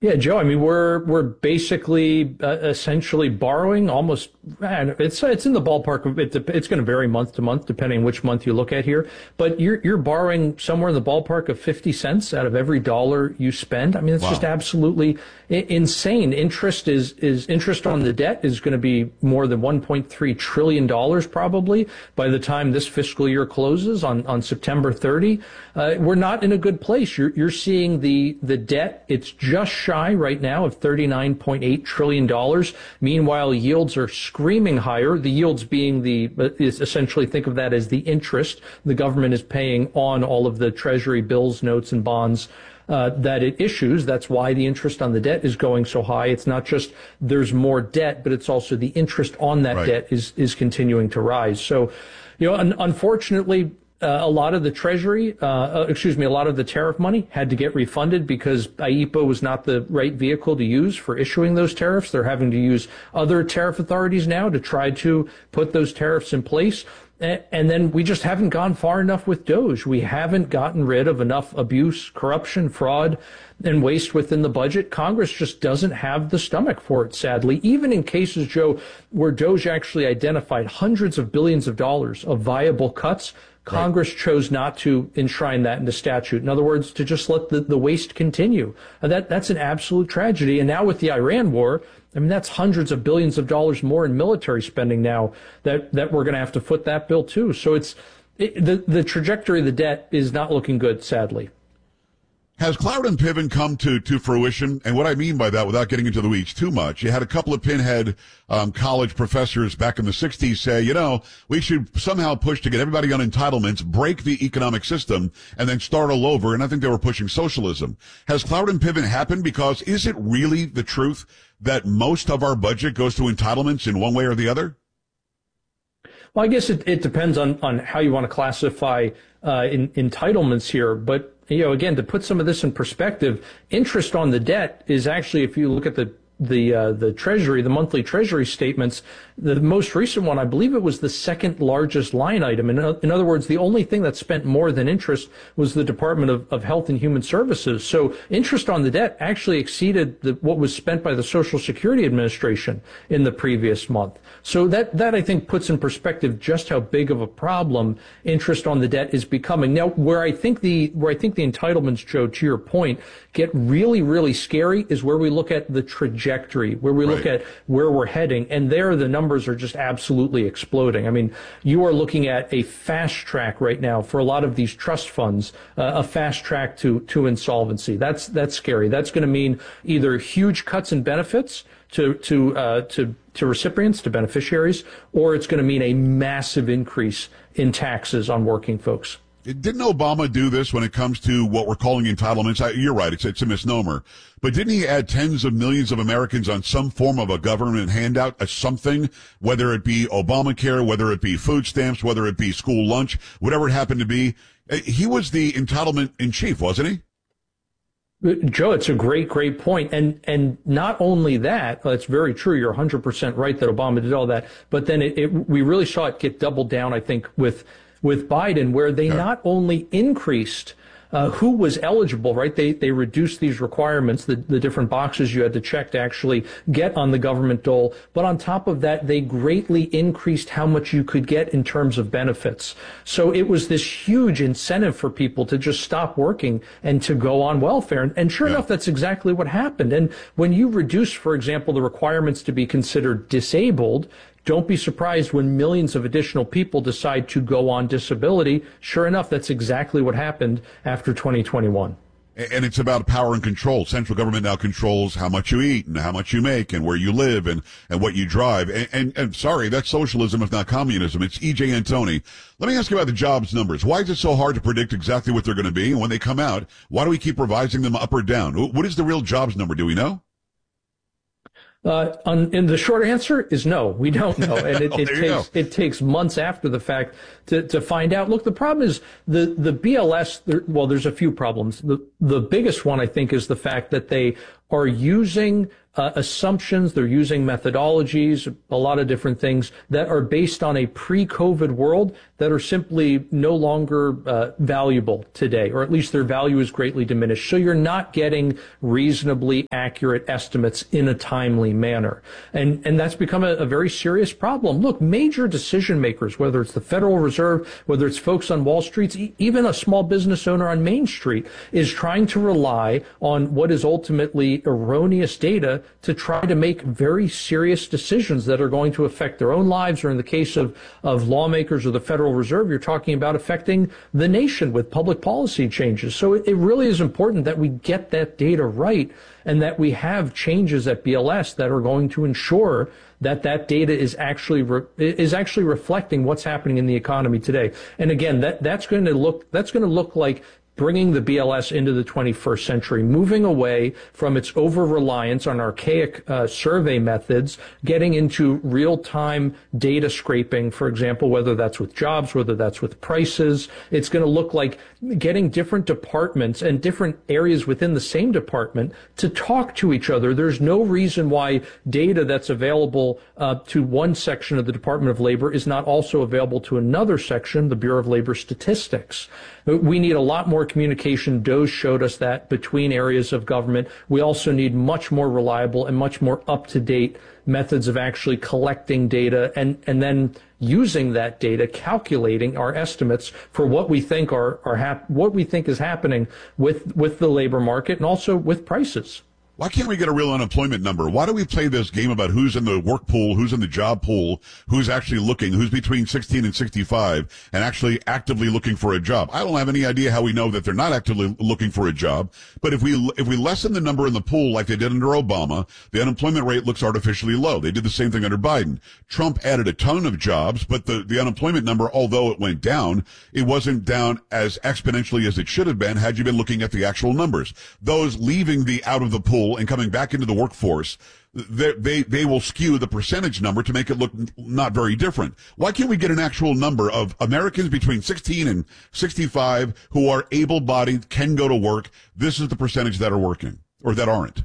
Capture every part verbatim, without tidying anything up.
Yeah, Joe, I mean, we're we're basically uh, essentially borrowing almost, man, it's it's in the ballpark of it. It's going to vary month to month depending which month you look at here. But you're you're borrowing somewhere in the ballpark of fifty cents out of every dollar you spend. I mean, it's wow. just absolutely insane. Interest is is interest on the debt is going to be more than one point three trillion dollars probably by the time this fiscal year closes on on September thirtieth. Uh, we're not in a good place. You're you're seeing the the debt. It's just shy right now of thirty-nine point eight trillion dollars. Meanwhile, yields are screaming higher. The yields being the, is essentially think of that as the interest the government is paying on all of the Treasury bills, notes, and bonds uh, that it issues. That's why the interest on the debt is going so high. It's not just there's more debt, but it's also the interest on that right. debt is, is continuing to rise. So, you know, un- unfortunately, Uh, a lot of the Treasury, uh, uh, excuse me, a lot of the tariff money had to get refunded because I E P A was not the right vehicle to use for issuing those tariffs. They're having to use other tariff authorities now to try to put those tariffs in place. And, and then we just haven't gone far enough with DOGE. We haven't gotten rid of enough abuse, corruption, fraud, and waste within the budget. Congress just doesn't have the stomach for it, sadly. Even in cases, Joe, where DOGE actually identified hundreds of billions of dollars of viable cuts, Congress right. chose not to enshrine that into statute. In other words, to just let the, the waste continue. And that, that's an absolute tragedy. And now with the Iran war, I mean, that's hundreds of billions of dollars more in military spending now that, that we're going to have to foot that bill too. So it's it, the, the trajectory of the debt is not looking good, sadly. Has Cloward and Piven come to, to fruition? And what I mean by that, without getting into the weeds too much, you had a couple of pinhead um, college professors back in the sixties say, you know, we should somehow push to get everybody on entitlements, break the economic system, and then start all over. And I think they were pushing socialism. Has Cloward and Piven happened? Because is it really the truth that most of our budget goes to entitlements in one way or the other? Well, I guess it, it depends on, on how you want to classify uh, in, entitlements here. But, you know, again, to put some of this in perspective, interest on the debt is actually, if you look at the the uh, the Treasury, the monthly Treasury statements, the most recent one, I believe it was the second largest line item. In, in other words, the only thing that spent more than interest was the Department of, of Health and Human Services. So interest on the debt actually exceeded the, what was spent by the Social Security Administration in the previous month. So that, that I think puts in perspective just how big of a problem interest on the debt is becoming. Now, where I think the, where I think the entitlements, Joe, to your point, get really, really scary is where we look at the trajectory, where we look right. at where we're heading. And there the numbers are just absolutely exploding. I mean, you are looking at a fast track right now for a lot of these trust funds, uh, a fast track to, to insolvency. That's, that's scary. That's going to mean either huge cuts in benefits to, to, uh, to, to recipients, to beneficiaries, or it's going to mean a massive increase in taxes on working folks. Didn't Obama do this when it comes to what we're calling entitlements? I, you're right, it's, it's a misnomer. But didn't he add tens of millions of Americans on some form of a government handout, a something, whether it be Obamacare, whether it be food stamps, whether it be school lunch, whatever it happened to be? He was the entitlement in chief, wasn't he? Joe, it's a great, great point. And and not only that, well, it's very true. You're one hundred percent right that Obama did all that. But then it, it, we really saw it get doubled down, I think, with with Biden, where they yeah. not only increased uh, who was eligible, right? They they reduced these requirements, the, the different boxes you had to check to actually get on the government dole. But on top of that, they greatly increased how much you could get in terms of benefits. So it was this huge incentive for people to just stop working and to go on welfare. And, and sure yeah. enough, that's exactly what happened. And when you reduce, for example, the requirements to be considered disabled, don't be surprised when millions of additional people decide to go on disability. Sure enough, that's exactly what happened after twenty twenty-one. And it's about power and control. Central government now controls how much you eat and how much you make and where you live and, and what you drive. And, and, and sorry, that's socialism, if not communism. It's E J Antoni. Let me ask you about the jobs numbers. Why is it so hard to predict exactly what they're going to be? And when they come out, why do we keep revising them up or down? What is the real jobs number? Do we know? Uh, on, and the short answer is no, we don't know. And it, oh, it takes, it takes months after the fact to, to find out. Look, the problem is the, the B L S, there, well, there's a few problems. The, the biggest one, I think, is the fact that they are using uh, assumptions, they're using methodologies, a lot of different things that are based on a pre-COVID world that are simply no longer uh, valuable today, or at least their value is greatly diminished. So you're not getting reasonably accurate estimates in a timely manner. And, and that's become a, a very serious problem. Look, major decision makers, whether it's the Federal Reserve, whether it's folks on Wall Street, e- even a small business owner on Main Street, is trying to rely on what is ultimately erroneous data to try to make very serious decisions that are going to affect their own lives, or in the case of, of lawmakers or the Federal Reserve, you're talking about affecting the nation with public policy changes. So it, it really is important that we get that data right and that we have changes at B L S that are going to ensure that that data is actually re- is actually reflecting what's happening in the economy today. And again, that that's going to look that's going to look like bringing the B L S into the twenty-first century, moving away from its over-reliance on archaic uh, survey methods, getting into real-time data scraping, for example, whether that's with jobs, whether that's with prices. It's going to look like getting different departments and different areas within the same department to talk to each other. There's no reason why data that's available uh, to one section of the Department of Labor is not also available to another section, the Bureau of Labor Statistics. We need a lot more communication. D O E showed us that between areas of government. We also need much more reliable and much more up-to-date methods of actually collecting data and, and then using that data, calculating our estimates for what we think are, are hap- what we think is happening with, with the labor market and also with prices. Why can't we get a real unemployment number? Why do we play this game about who's in the work pool, who's in the job pool, who's actually looking, who's between sixteen and sixty-five and actually actively looking for a job? I don't have any idea how we know that they're not actively looking for a job. But if we, if we lessen the number in the pool like they did under Obama, the unemployment rate looks artificially low. They did the same thing under Biden. Trump added a ton of jobs, but the, the unemployment number, although it went down, it wasn't down as exponentially as it should have been had you been looking at the actual numbers. Those leaving the out of the pool and coming back into the workforce, they, they they will skew the percentage number to make it look not very different. Why can't we get an actual number of Americans between sixteen and sixty-five who are able-bodied, can go to work? This is the percentage that are working or that aren't.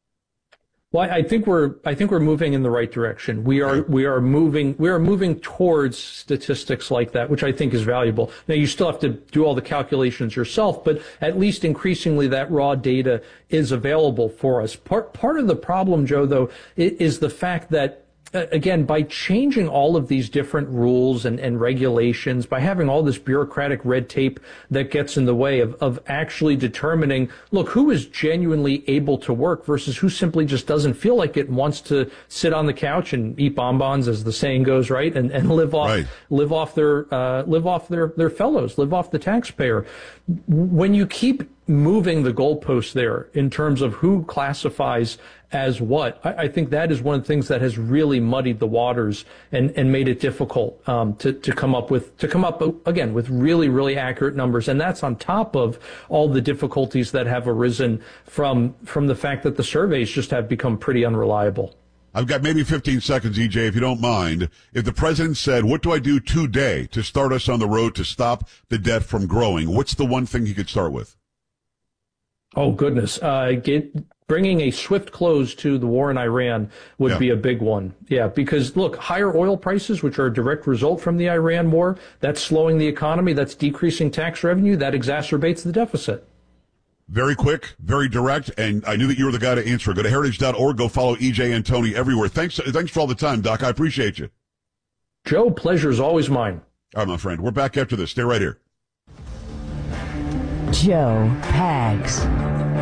Well, I think we're I think we're moving in the right direction. We are we are moving we are moving towards statistics like that, which I think is valuable. Now, you still have to do all the calculations yourself, but at least increasingly that raw data is available for us. Part part of the problem, Joe, though, is the fact that, again, by changing all of these different rules and, and regulations, by having all this bureaucratic red tape that gets in the way of, of actually determining, look, who is genuinely able to work versus who simply just doesn't feel like it and wants to sit on the couch and eat bonbons, as the saying goes, right? And, and live off, right. live off their, uh, live off their, their fellows, live off the taxpayer. When you keep moving the goalposts there in terms of who classifies as what, I, I think that is one of the things that has really muddied the waters and, and made it difficult um, to, to come up with, to come up, again, with really, really accurate numbers. And that's on top of all the difficulties that have arisen from, from the fact that the surveys just have become pretty unreliable. I've got maybe fifteen seconds, E J, if you don't mind. If the president said, what do I do today to start us on the road to stop the debt from growing? What's the one thing he could start with? Oh, goodness. Uh, get, bringing a swift close to the war in Iran would yeah. be a big one. Yeah, because, look, higher oil prices, which are a direct result from the Iran war, that's slowing the economy, that's decreasing tax revenue, that exacerbates the deficit. Very quick, very direct, and I knew that you were the guy to answer. Go to heritage dot org. Go follow E J and Tony everywhere. Thanks, thanks for all the time, Doc. I appreciate you. Joe, pleasure is always mine. All right, my friend. We're back after this. Stay right here. Joe Pags.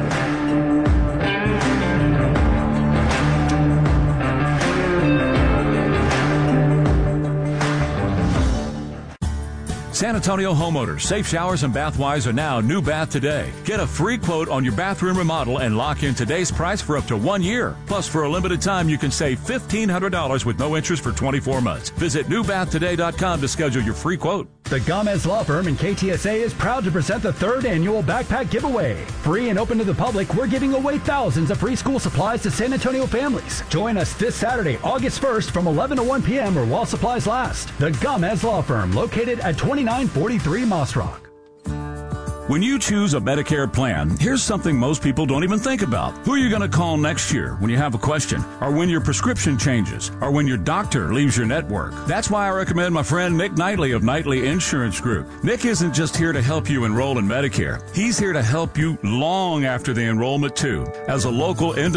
San Antonio homeowners, Safe Showers and Bathwise are now New Bath Today. Get a free quote on your bathroom remodel and lock in today's price for up to one year. Plus, for a limited time, you can save fifteen hundred dollars with no interest for twenty-four months. Visit new bath today dot com to schedule your free quote. The Gomez Law Firm and K T S A is proud to present the third annual backpack giveaway. Free and open to the public, we're giving away thousands of free school supplies to San Antonio families. Join us this Saturday, August first from eleven to one p.m. or while supplies last. The Gomez Law Firm, located at twenty-nine forty-three Moss Rock. When you choose a Medicare plan, here's something most people don't even think about. Who are you going to call next year when you have a question, or when your prescription changes, or when your doctor leaves your network? That's why I recommend my friend Nick Knightley of Knightley Insurance Group. Nick isn't just here to help you enroll in Medicare. He's here to help you long after the enrollment, too. As a local